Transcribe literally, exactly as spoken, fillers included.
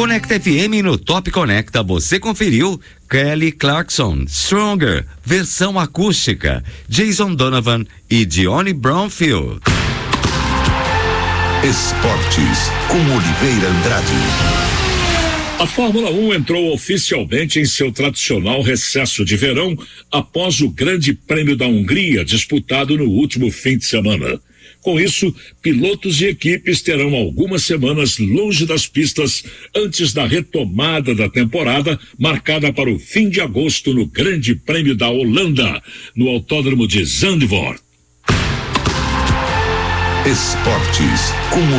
Conecta F M no Top Conecta, você conferiu Kelly Clarkson, Stronger, versão acústica, Jason Donovan e Dionne Bromfield. Esportes com Oliveira Andrade. A Fórmula um entrou oficialmente em seu tradicional recesso de verão após o Grande Prêmio da Hungria, disputado no último fim de semana. Com isso, pilotos e equipes terão algumas semanas longe das pistas antes da retomada da temporada, marcada para o fim de agosto no Grande Prêmio da Holanda, no Autódromo de Zandvoort. Esportes com